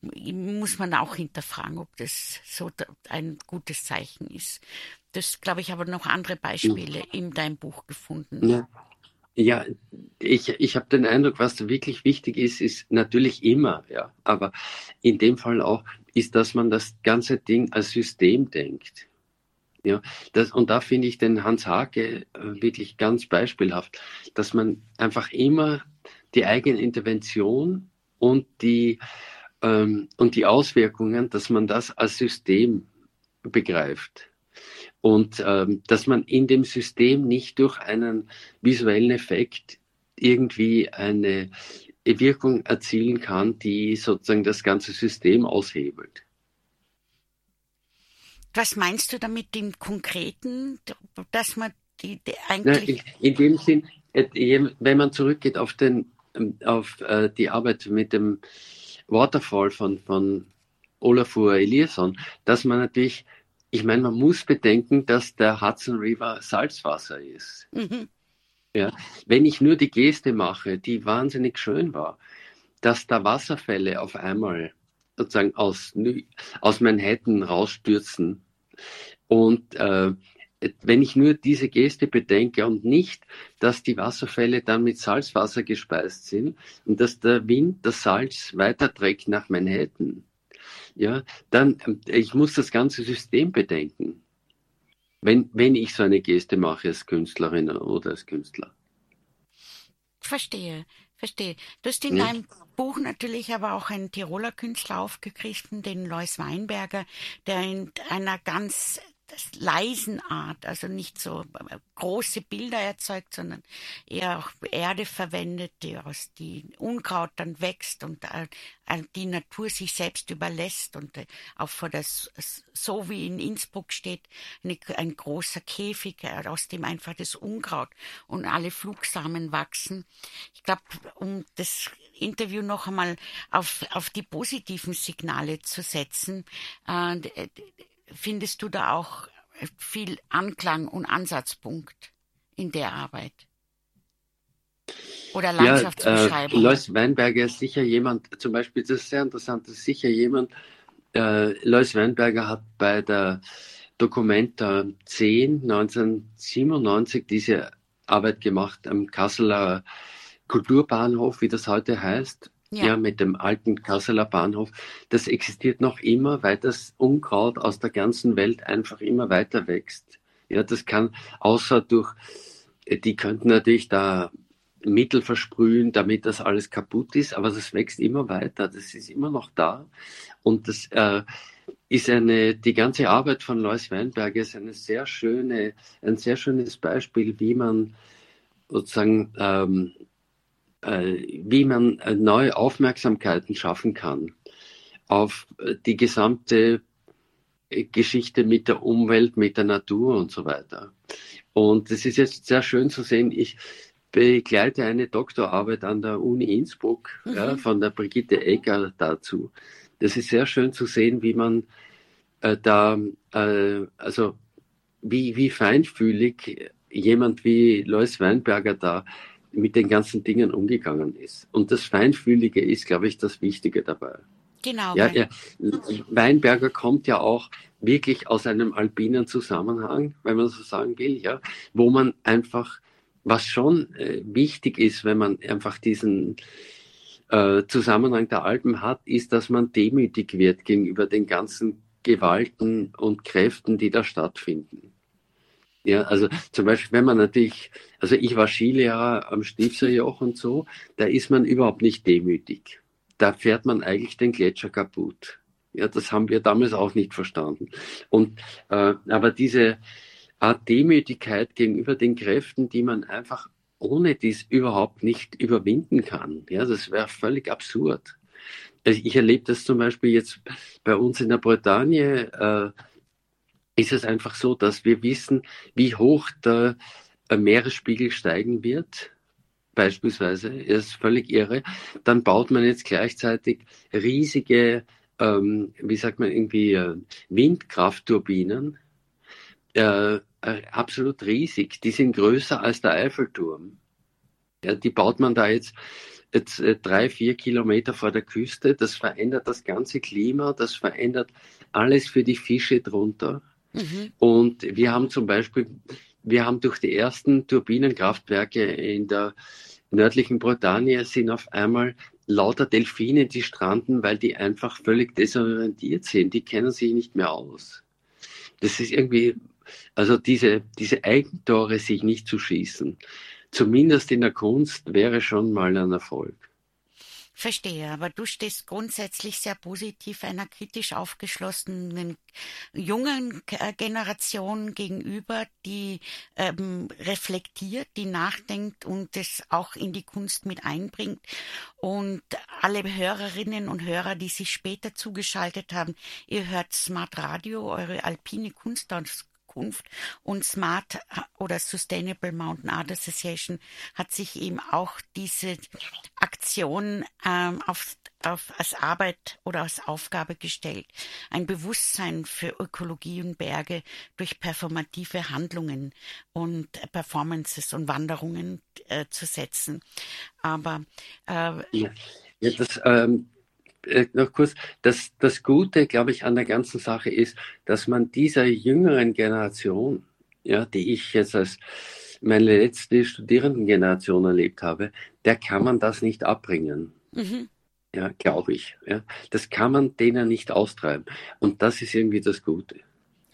Speaker 1: muss man auch hinterfragen, ob das so ein gutes Zeichen ist. Das, glaube ich, habe noch andere Beispiele in deinem Buch gefunden.
Speaker 2: Ja, ja ich, ich habe den Eindruck, was wirklich wichtig ist, ist natürlich immer, ja, aber in dem Fall auch, ist, dass man das ganze Ding als System denkt. Ja, das, und da finde ich den Hans Haacke äh, wirklich ganz beispielhaft, dass man einfach immer die eigene Intervention und die, ähm, und die Auswirkungen, dass man das als System begreift. Und ähm, dass man in dem System nicht durch einen visuellen Effekt irgendwie eine Wirkung erzielen kann, die sozusagen das ganze System aushebelt.
Speaker 1: Was meinst du damit im Konkreten, dass man die, die eigentlich...
Speaker 2: Na, in, in dem Sinn, wenn man zurückgeht auf, den, auf äh, die Arbeit mit dem Waterfall von, von Olafur Eliasson, dass man natürlich, ich meine, man muss bedenken, dass der Hudson River Salzwasser ist. Mhm. Ja, wenn ich nur die Geste mache, die wahnsinnig schön war, dass da Wasserfälle auf einmal sozusagen aus, aus Manhattan rausstürzen und äh, wenn ich nur diese Geste bedenke und nicht, dass die Wasserfälle dann mit Salzwasser gespeist sind und dass der Wind das Salz weiterträgt nach Manhattan, ja, dann, ich muss das ganze System bedenken, wenn, wenn ich so eine Geste mache als Künstlerin oder als Künstler.
Speaker 1: Verstehe. Verstehe. Du hast in
Speaker 2: Ja,
Speaker 1: deinem Buch natürlich aber auch einen Tiroler Künstler aufgegriffen, den Lois Weinberger, der in einer ganz leisen Art, also nicht so äh, große Bilder erzeugt, sondern eher auch Erde verwendet, die aus die Unkraut dann wächst und äh, äh, die Natur sich selbst überlässt und äh, auch vor das, so wie in Innsbruck steht, eine, ein großer Käfig, äh, aus dem einfach das Unkraut und alle Flugsamen wachsen. Ich glaube, um das Interview noch einmal auf, auf die positiven Signale zu setzen, äh, findest du da auch viel Anklang und Ansatzpunkt in der Arbeit? Oder
Speaker 2: ja äh,
Speaker 1: Landschaftsbeschreibungen?
Speaker 2: Lois Weinberger ist sicher jemand, zum Beispiel, das ist sehr interessant, das ist sicher jemand, äh, Lois Weinberger hat bei der Documenta zehn neunzehnhundertsiebenundneunzig diese Arbeit gemacht am Kasseler Kulturbahnhof, wie das heute heißt,
Speaker 1: Ja,
Speaker 2: ja, mit dem alten Kasseler Bahnhof. Das existiert noch immer, weil das Unkraut aus der ganzen Welt einfach immer weiter wächst. Ja, das kann, außer durch, die könnten natürlich da Mittel versprühen, damit das alles kaputt ist, aber das wächst immer weiter, das ist immer noch da. Und das äh, ist eine, die ganze Arbeit von Lois Weinberger ist eine sehr schöne, ein sehr schönes Beispiel, wie man sozusagen, ähm, äh, wie man äh, neue Aufmerksamkeiten schaffen kann auf äh, die gesamte äh, Geschichte mit der Umwelt, mit der Natur und so weiter. Und es ist jetzt sehr schön zu sehen, ich begleite eine Doktorarbeit an der Uni Innsbruck, ja,
Speaker 1: mhm.
Speaker 2: von der Brigitte Egger dazu. Das ist sehr schön zu sehen, wie man äh, da, äh, also wie, wie feinfühlig jemand wie Lois Weinberger da mit den ganzen Dingen umgegangen ist. Und das Feinfühlige ist, glaube ich, das Wichtige dabei.
Speaker 1: Genau,
Speaker 2: Ja,
Speaker 1: weil,
Speaker 2: er, Weinberger kommt ja auch wirklich aus einem alpinen Zusammenhang, wenn man so sagen will, ja, wo man einfach, was schon äh, wichtig ist, wenn man einfach diesen äh, Zusammenhang der Alpen hat, ist, dass man demütig wird gegenüber den ganzen Gewalten und Kräften, die da stattfinden. Ja, also zum Beispiel, wenn man natürlich, also ich war Skilehrer am Stifterjoch und so, da ist man überhaupt nicht demütig. Da fährt man eigentlich den Gletscher kaputt. Ja, das haben wir damals auch nicht verstanden. Und, äh, aber diese Art Demütigkeit gegenüber den Kräften, die man einfach ohne dies überhaupt nicht überwinden kann, ja, das wäre völlig absurd. Also ich erlebe das zum Beispiel jetzt bei uns in der Bretagne, äh, ist es einfach so, dass wir wissen, wie hoch der Meeresspiegel steigen wird. Beispielsweise, ist völlig irre. Dann baut man jetzt gleichzeitig riesige, ähm, wie sagt man, irgendwie äh, Windkraftturbinen, äh, äh, absolut riesig. Die sind größer als der Eiffelturm. Ja, die baut man da jetzt, jetzt äh, drei, vier Kilometer vor der Küste. Das verändert das ganze Klima, das verändert alles für die Fische drunter.
Speaker 1: mhm.
Speaker 2: Und wir haben zum Beispiel, wir haben durch die ersten Turbinenkraftwerke in der nördlichen Bretagne sind auf einmal lauter Delfine, die stranden, weil die einfach völlig desorientiert sind. Die kennen sich nicht mehr aus. Das ist irgendwie, also diese, diese Eigentore sich nicht zu schießen, zumindest in der Kunst, wäre schon mal ein Erfolg.
Speaker 1: Verstehe, aber du stehst grundsätzlich sehr positiv einer kritisch aufgeschlossenen jungen äh, Generation gegenüber, die ähm, reflektiert, die nachdenkt und es auch in die Kunst mit einbringt. Und alle Hörerinnen und Hörer, die sich später zugeschaltet haben, ihr hört Smart Radio, eure alpine Kunstauskunft. Und Smart oder Sustainable Mountain Art Association hat sich eben auch diese Aktion ähm, auf, auf, als Arbeit oder als Aufgabe gestellt, ein Bewusstsein für Ökologie und Berge durch performative Handlungen und Performances und Wanderungen äh, zu setzen. Aber äh,
Speaker 2: Ja, ja das, ähm, äh, noch kurz, das, das Gute, glaube ich, an der ganzen Sache ist, dass man dieser jüngeren Generation, ja, die ich jetzt als meine letzte Studierendengeneration erlebt habe, der kann man das nicht abbringen.
Speaker 1: mhm.
Speaker 2: Ja, glaube ich. Ja. Das kann man denen nicht austreiben. Und das ist irgendwie das Gute.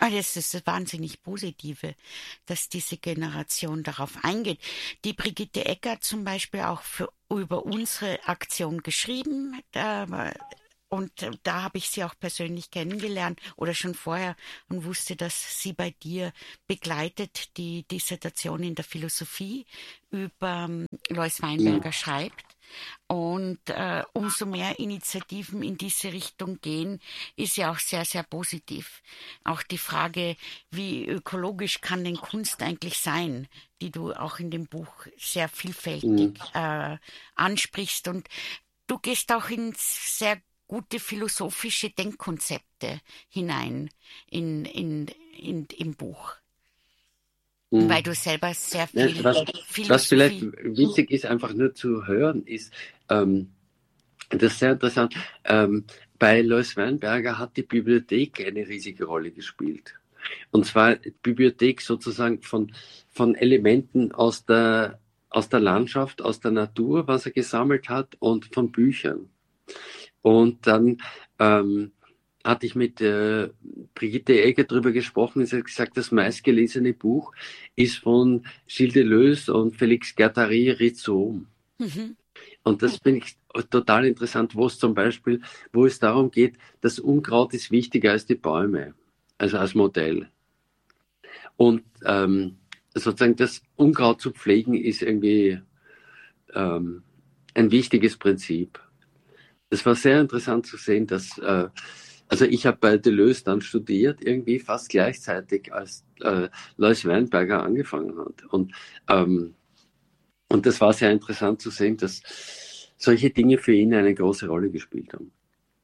Speaker 1: Ah, das ist das wahnsinnig Positive, dass diese Generation darauf eingeht. Die Brigitte Egger zum Beispiel auch für, über unsere Aktion geschrieben. Da, und äh, da habe ich sie auch persönlich kennengelernt oder schon vorher und wusste, dass sie bei dir begleitet die Dissertation in der Philosophie über ähm, Lois
Speaker 2: Mhm.
Speaker 1: Weinberger schreibt. Und äh, umso mehr Initiativen in diese Richtung gehen, ist ja auch sehr, sehr positiv. Auch die Frage, wie ökologisch kann denn Kunst eigentlich sein, die du auch in dem Buch sehr vielfältig
Speaker 2: Mhm.
Speaker 1: äh, ansprichst. Und du gehst auch in sehr gute philosophische Denkkonzepte hinein in, in, in, im Buch, weil
Speaker 2: Mhm.
Speaker 1: du selber sehr
Speaker 2: Ja,
Speaker 1: viel
Speaker 2: was, was vielleicht
Speaker 1: Philosophie.
Speaker 2: wichtig ist, einfach nur zu hören, ist, ähm, das ist sehr interessant, ähm, bei Lois Weinberger hat die Bibliothek eine riesige Rolle gespielt. Und zwar Bibliothek sozusagen von, von Elementen aus der, aus der Landschaft, aus der Natur, was er gesammelt hat, und von Büchern. Und dann ähm, hatte ich mit äh, Brigitte Egger darüber gesprochen. Sie hat gesagt, das meistgelesene Buch ist von Gilles Deleuze und Félix Guattari, Rhizom.
Speaker 1: Mhm.
Speaker 2: Und das finde ich total interessant, wo es zum Beispiel, wo es darum geht, das Unkraut ist wichtiger als die Bäume, also als Modell. Und ähm, sozusagen das Unkraut zu pflegen ist irgendwie ähm, ein wichtiges Prinzip. Es war sehr interessant zu sehen, dass, äh, also ich habe bei Deleuze dann studiert, irgendwie fast gleichzeitig, als äh, Lois Weinberger angefangen hat. Und, ähm, und das war sehr interessant zu sehen, dass solche Dinge für ihn eine große Rolle gespielt haben.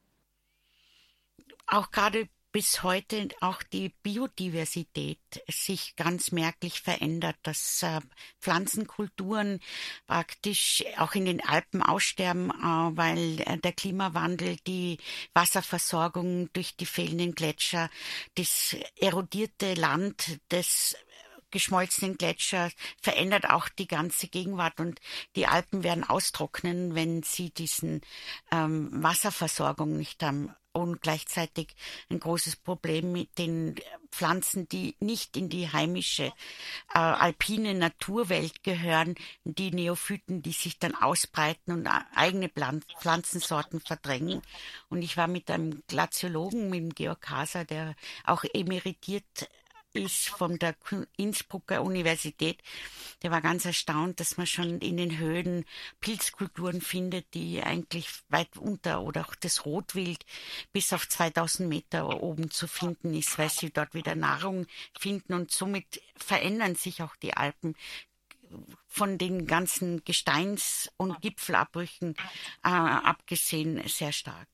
Speaker 1: Auch gerade bis heute auch die Biodiversität sich ganz merklich verändert, dass äh, Pflanzenkulturen praktisch auch in den Alpen aussterben, äh, weil äh, der Klimawandel, die Wasserversorgung durch die fehlenden Gletscher, das erodierte Land des geschmolzenen Gletscher verändert auch die ganze Gegenwart und die Alpen werden austrocknen, wenn sie diesen ähm, Wasserversorgung nicht haben. Und gleichzeitig ein großes Problem mit den Pflanzen, die nicht in die heimische äh, alpine Naturwelt gehören, die Neophyten, die sich dann ausbreiten und eigene Plan Pflanzensorten verdrängen. Und ich war mit einem Glaziologen, mit dem Georg Haser, der auch emeritiert ist von der Innsbrucker Universität, der war ganz erstaunt, dass man schon in den Höhen Pilzkulturen findet, die eigentlich weit unter oder auch das Rotwild bis auf zweitausend Meter oben zu finden ist, weil sie dort wieder Nahrung finden und somit verändern sich auch die Alpen von den ganzen Gesteins- und Gipfelabbrüchen äh, abgesehen sehr stark.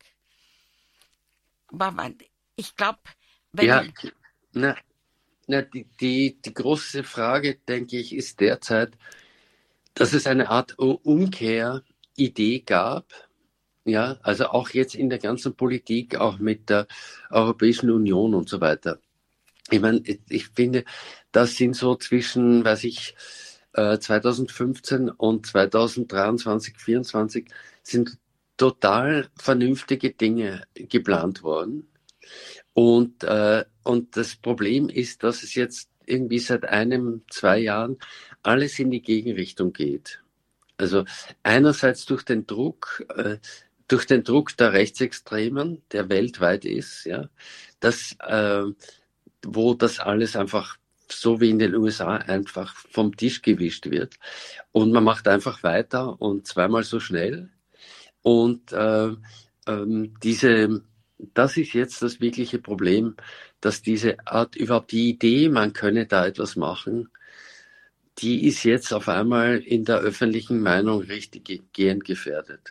Speaker 1: Aber ich glaube,
Speaker 2: Ja,
Speaker 1: wenn
Speaker 2: na, na, die, die, die große Frage, denke ich, ist derzeit, dass es eine Art Umkehridee gab. Ja, also auch jetzt in der ganzen Politik, auch mit der Europäischen Union und so weiter. Ich meine, ich finde, das sind so zwischen, weiß ich, äh, zweitausendfünfzehn und zweitausenddreiundzwanzig, vierundzwanzig sind total vernünftige Dinge geplant worden. Und, äh, und das Problem ist, dass es jetzt irgendwie seit einem, zwei Jahren alles in die Gegenrichtung geht. Also einerseits durch den Druck, äh, durch den Druck der Rechtsextremen, der weltweit ist, ja, dass, äh, wo das alles einfach so wie in den U S A einfach vom Tisch gewischt wird. Und man macht einfach weiter und zweimal so schnell. Und äh, ähm, diese, das ist jetzt das wirkliche Problem, dass diese Art, überhaupt die Idee, man könne da etwas machen, die ist jetzt auf einmal in der öffentlichen Meinung richtig gehend gefährdet.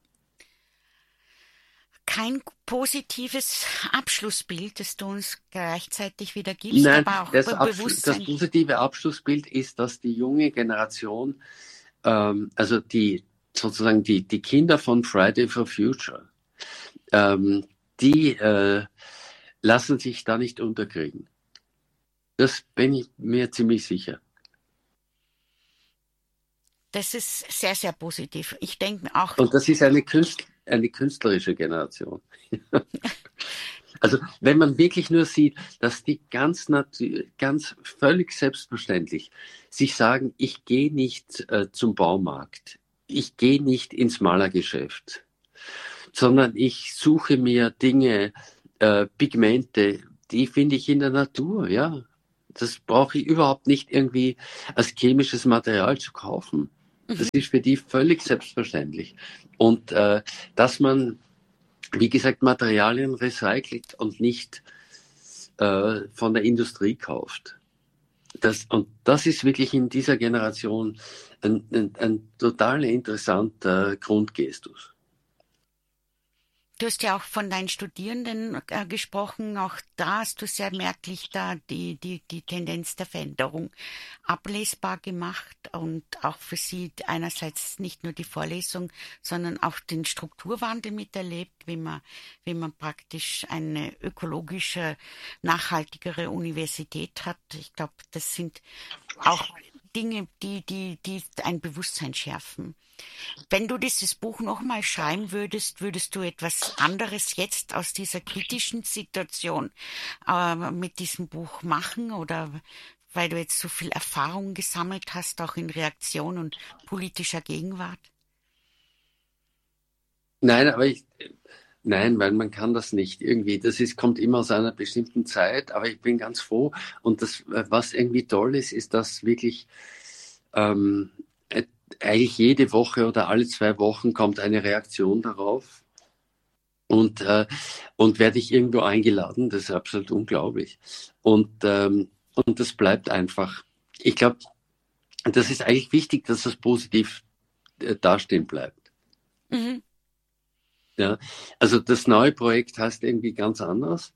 Speaker 1: kein positives Abschlussbild, das du uns gleichzeitig wieder gibst,
Speaker 2: Nein,
Speaker 1: aber auch
Speaker 2: das,
Speaker 1: be
Speaker 2: Abschlu- das
Speaker 1: Bewusstsein.
Speaker 2: positive Abschlussbild ist, dass die junge Generation, ähm, also die sozusagen die, die Kinder von Friday for Future, ähm, die äh, lassen sich da nicht unterkriegen. Das bin ich mir ziemlich sicher.
Speaker 1: Das ist sehr, sehr positiv. Ich denke auch,
Speaker 2: Und das ist eine, Künst, eine künstlerische Generation. Also wenn man wirklich nur sieht, dass die ganz, ganz völlig selbstverständlich sich sagen, ich gehe nicht äh, zum Baumarkt, ich gehe nicht ins Malergeschäft, sondern ich suche mir Dinge, äh, Pigmente, die finde ich in der Natur, ja. Das brauche ich überhaupt nicht irgendwie als chemisches Material zu kaufen. Das ist für die völlig selbstverständlich. Und äh, dass man, wie gesagt, Materialien recycelt und nicht äh, von der Industrie kauft. Das, und das ist wirklich in dieser Generation ein, ein, ein total interessanter Grundgestus.
Speaker 1: Du hast ja auch von deinen Studierenden äh, gesprochen. Auch da hast du sehr merklich da die, die, die Tendenz der Veränderung ablesbar gemacht und auch für sie einerseits nicht nur die Vorlesung, sondern auch den Strukturwandel miterlebt, wie man, wie man praktisch eine ökologische, nachhaltigere Universität hat. Ich glaube, das sind auch Dinge, die, die, die ein Bewusstsein schärfen. Wenn du dieses Buch nochmal schreiben würdest, würdest du etwas anderes jetzt aus dieser kritischen Situation äh, mit diesem Buch machen oder weil du jetzt so viel Erfahrung gesammelt hast, auch in Reaktion und politischer Gegenwart?
Speaker 2: Nein, aber ich, nein, weil man kann das nicht irgendwie. Das ist, kommt immer aus einer bestimmten Zeit, aber ich bin ganz froh. Und das, was irgendwie toll ist, ist, dass wirklich ähm, eigentlich jede Woche oder alle zwei Wochen kommt eine Reaktion darauf und, äh, und werde ich irgendwo eingeladen. Das ist absolut unglaublich. Und, ähm, und das bleibt einfach. Ich glaube, das ist eigentlich wichtig, dass das positiv äh, dastehen bleibt.
Speaker 1: Mhm.
Speaker 2: Ja, also das neue Projekt heißt irgendwie ganz anders.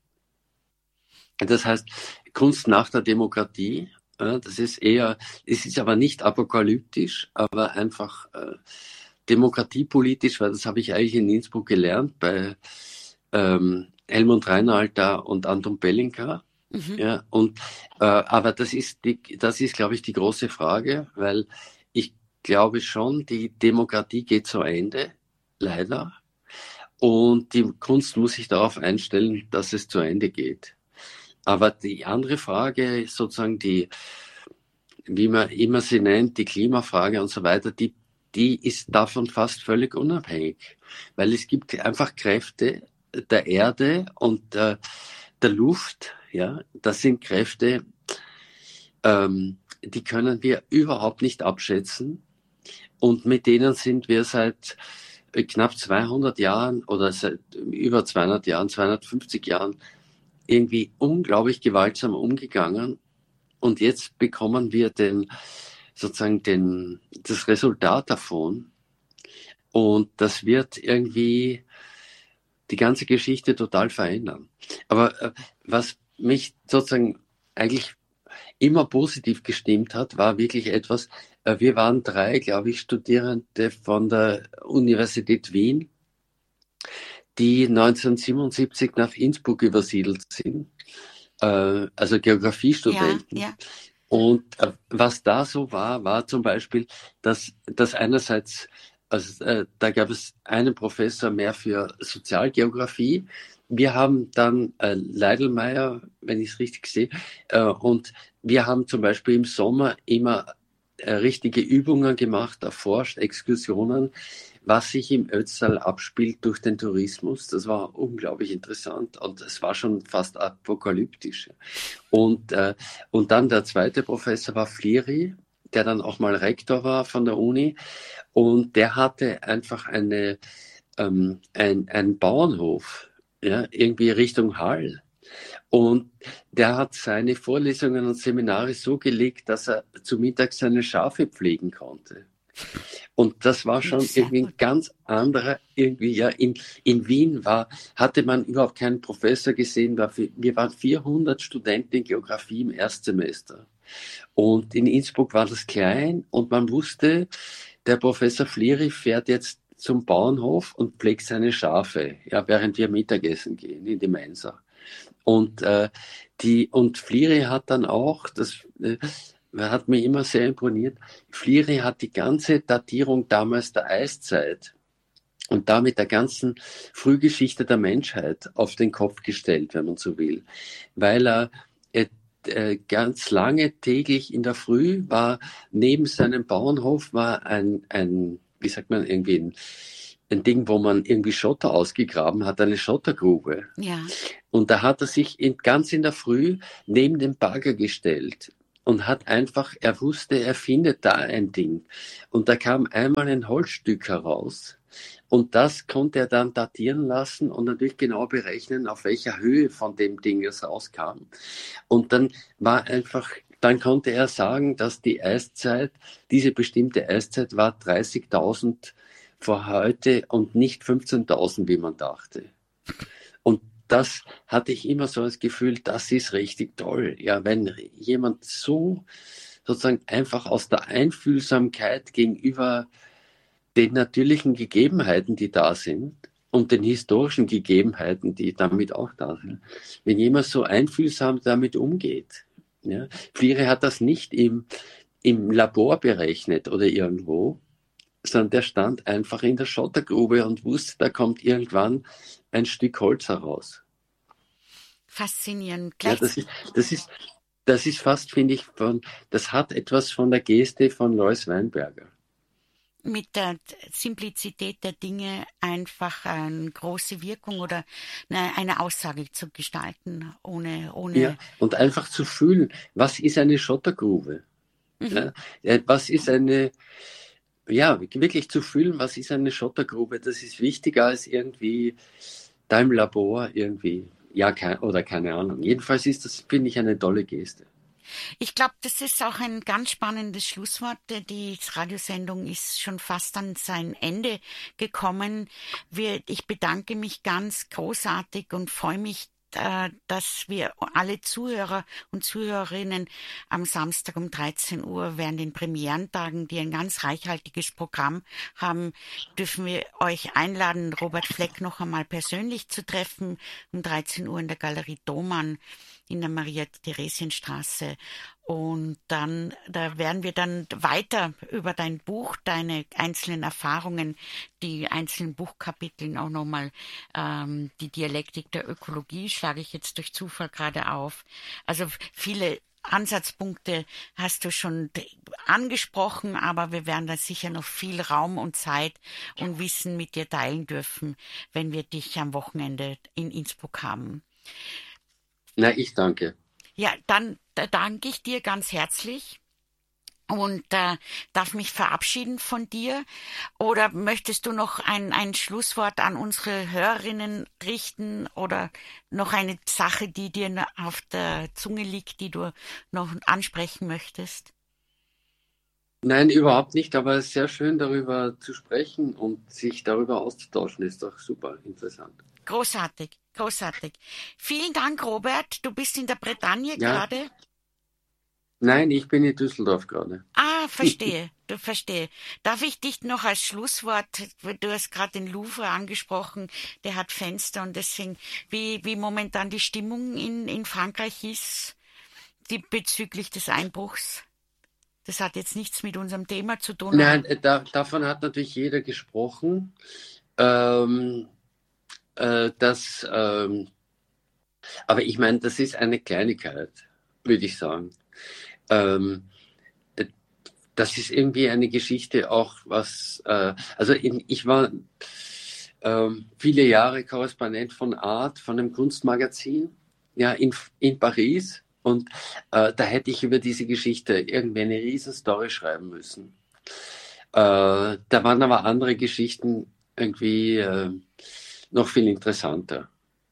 Speaker 2: Das heißt Kunst nach der Demokratie. Ja, das ist eher, es ist aber nicht apokalyptisch, aber einfach äh, demokratiepolitisch, weil das habe ich eigentlich in Innsbruck gelernt bei ähm, Helmut Reinalter und Anton Belinka.
Speaker 1: Mhm.
Speaker 2: Ja, und, äh, aber das ist, die, das ist, glaube ich, die große Frage, weil ich glaube schon, die Demokratie geht zu Ende, leider. Und die Kunst muss sich darauf einstellen, dass es zu Ende geht. Aber die andere Frage ist sozusagen die, wie man immer sie nennt, die Klimafrage und so weiter, die, die ist davon fast völlig unabhängig. Weil es gibt einfach Kräfte der Erde und der, der Luft, ja, das sind Kräfte, ähm, die können wir überhaupt nicht abschätzen. Und mit denen sind wir seit knapp zweihundert Jahren oder seit über zweihundert Jahren, zweihundertfünfzig Jahren irgendwie unglaublich gewaltsam umgegangen. Und jetzt bekommen wir den, sozusagen den, das Resultat davon. Und das wird irgendwie die ganze Geschichte total verändern. Aber äh, was mich sozusagen eigentlich immer positiv gestimmt hat, war wirklich etwas, äh, wir waren drei, glaube ich, Studierende von der Universität Wien, die neunzehnhundertsiebenundsiebzig nach Innsbruck übersiedelt sind, äh, also Geografiestudenten.
Speaker 1: Ja, ja.
Speaker 2: Und äh, was da so war, war zum Beispiel, dass, dass einerseits, also äh, da gab es einen Professor mehr für Sozialgeografie. Wir haben dann äh, Leidelmeier, wenn ich es richtig sehe, äh, und wir haben zum Beispiel im Sommer immer äh, richtige Übungen gemacht, erforscht, Exkursionen, was sich im Ötztal abspielt durch den Tourismus. Das war unglaublich interessant und es war schon fast apokalyptisch. Und, äh, und dann der zweite Professor war Flieri, der dann auch mal Rektor war von der Uni und der hatte einfach eine, ähm, ein, einen Bauernhof, ja, irgendwie Richtung Hall. Und der hat seine Vorlesungen und Seminare so gelegt, dass er zu Mittag seine Schafe pflegen konnte. Und das war schon
Speaker 1: Sehr
Speaker 2: irgendwie ein
Speaker 1: gut.
Speaker 2: ganz anderer, irgendwie, ja, in, in Wien war, hatte man überhaupt keinen Professor gesehen, war, wir waren vierhundert Studenten in Geografie im Erstsemester. Und in Innsbruck war das klein und man wusste, der Professor Flieri fährt jetzt zum Bauernhof und pflegt seine Schafe, ja, während wir Mittagessen gehen in die Mensa. Und, äh, die, und Flieri hat dann auch, das äh, hat mich immer sehr imponiert, Flieri hat die ganze Datierung damals der Eiszeit und damit der ganzen Frühgeschichte der Menschheit auf den Kopf gestellt, wenn man so will. Weil er äh, äh, ganz lange täglich in der Früh war, neben seinem Bauernhof war ein, ein wie sagt man, irgendwie ein, ein Ding, wo man irgendwie Schotter ausgegraben hat, eine Schottergrube.
Speaker 1: Ja.
Speaker 2: Und da hat er sich in, ganz in der Früh neben den Bagger gestellt und hat einfach, er wusste, er findet da ein Ding. Und da kam einmal ein Holzstück heraus. Und das konnte er dann datieren lassen und natürlich genau berechnen, auf welcher Höhe von dem Ding es rauskam. Und dann war einfach, dann konnte er sagen, dass die Eiszeit, diese bestimmte Eiszeit war dreißigtausend vor heute und nicht fünfzehntausend, wie man dachte. Und das hatte ich immer so das Gefühl, das ist richtig toll. Ja, wenn jemand so sozusagen einfach aus der Einfühlsamkeit gegenüber den natürlichen Gegebenheiten, die da sind, und den historischen Gegebenheiten, die damit auch da sind, wenn jemand so einfühlsam damit umgeht. Ja. Fliere hat das nicht im, im Labor berechnet oder irgendwo, sondern der stand einfach in der Schottergrube und wusste, da kommt irgendwann ein Stück Holz heraus.
Speaker 1: Faszinierend.
Speaker 2: Ja, das ist, das ist, das ist fast, finde ich, von, das hat etwas von der Geste von Lois Weinberger.
Speaker 1: Mit der Simplizität der Dinge einfach eine große Wirkung oder eine, eine Aussage zu gestalten, ohne, ohne.
Speaker 2: Ja, und einfach zu fühlen, was ist eine Schottergrube? Mhm. Ja, was ist eine, ja, wirklich zu fühlen, was ist eine Schottergrube? Das ist wichtiger als irgendwie da im Labor irgendwie, ja, kein, oder keine Ahnung. Jedenfalls ist das, finde ich, eine tolle Geste.
Speaker 1: Ich glaube, das ist auch ein ganz spannendes Schlusswort. Die Radiosendung ist schon fast an sein Ende gekommen. Ich bedanke mich ganz großartig und freue mich, dass wir alle Zuhörer und Zuhörerinnen am Samstag um dreizehn Uhr während den Premierentagen, die ein ganz reichhaltiges Programm haben, dürfen wir euch einladen, Robert Fleck noch einmal persönlich zu treffen, um dreizehn Uhr in der Galerie Thomann in der Maria-Theresien-Straße. Und dann, da werden wir dann weiter über dein Buch, deine einzelnen Erfahrungen, die einzelnen Buchkapiteln auch nochmal, ähm, die Dialektik der Ökologie schlage ich jetzt durch Zufall gerade auf. Also viele Ansatzpunkte hast du schon angesprochen, aber wir werden da sicher noch viel Raum und Zeit und Wissen mit dir teilen dürfen, wenn wir dich am Wochenende in Innsbruck haben.
Speaker 2: Na, ich danke.
Speaker 1: Ja, dann da danke ich dir ganz herzlich und äh, darf mich verabschieden von dir. Oder möchtest du noch ein, ein Schlusswort an unsere Hörerinnen richten oder noch eine Sache, die dir auf der Zunge liegt, die du noch ansprechen möchtest?
Speaker 2: Nein, überhaupt nicht, aber es ist sehr schön, darüber zu sprechen und sich darüber auszutauschen. Ist doch super interessant.
Speaker 1: Großartig, großartig. Vielen Dank, Robert. Du bist in der Bretagne
Speaker 2: ja.
Speaker 1: gerade?
Speaker 2: Nein, ich bin in Düsseldorf gerade.
Speaker 1: Ah, verstehe, du verstehe. Darf ich dich noch als Schlusswort, du hast gerade den Louvre angesprochen, der hat Fenster und deswegen, wie, wie momentan die Stimmung in, in Frankreich ist, die bezüglich des Einbruchs? Das hat jetzt nichts mit unserem Thema zu tun.
Speaker 2: Nein, da, davon hat natürlich jeder gesprochen. Ähm, äh, das, ähm, aber ich meine, das ist eine Kleinigkeit, würde ich sagen. Ähm, das ist irgendwie eine Geschichte auch, was, äh, also in, ich war ähm, viele Jahre Korrespondent von Art, von einem Kunstmagazin, ja, in, in Paris. Und äh, da hätte ich über diese Geschichte irgendwie eine Riesenstory schreiben müssen. Äh, da waren aber andere Geschichten irgendwie äh, noch viel interessanter.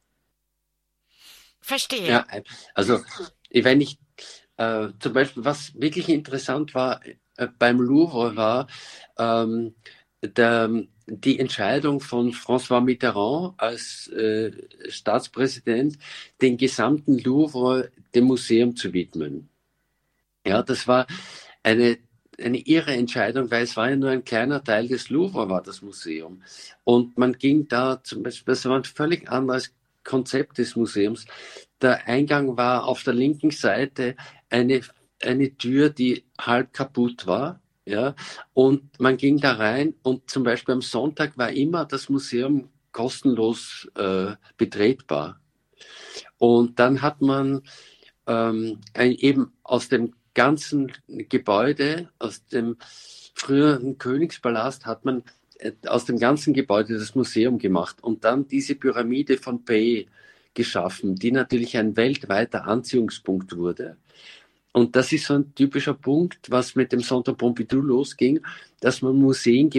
Speaker 1: Verstehe.
Speaker 2: Ja, also wenn ich äh, zum Beispiel, was wirklich interessant war äh, beim Louvre war ähm, der, die Entscheidung von François Mitterrand als äh, Staatspräsident, den gesamten Louvre dem Museum zu widmen. Ja, das war eine, eine irre Entscheidung, weil es war ja nur ein kleiner Teil des Louvre, war das Museum. Und man ging da zum Beispiel, das war ein völlig anderes Konzept des Museums. Der Eingang war auf der linken Seite eine, eine Tür, die halb kaputt war. Ja, und man ging da rein und zum Beispiel am Sonntag war immer das Museum kostenlos äh, betretbar. Und dann hat man ähm, ein, eben aus dem ganzen Gebäude, aus dem früheren Königspalast, hat man äh, aus dem ganzen Gebäude das Museum gemacht und dann diese Pyramide von Bay geschaffen, die natürlich ein weltweiter Anziehungspunkt wurde. Und das ist so ein typischer Punkt, was mit dem Centre Pompidou losging, dass man Museen